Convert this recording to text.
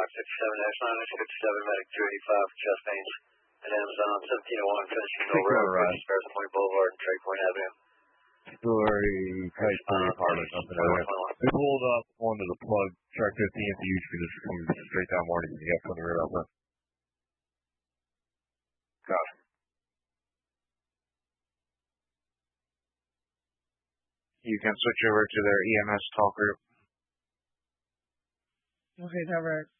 57, medic 285 for chest pains. And Amazon 1701 finishing Mill Road, Stars Point Boulevard and Trade Point Avenue. Story, type 3 apartment, something like that. We pulled up onto the plug, track 15 at the huge because it's coming straight down morning. You got something right out there. Got it. You can switch over to their EMS talk group. Okay, Trevor.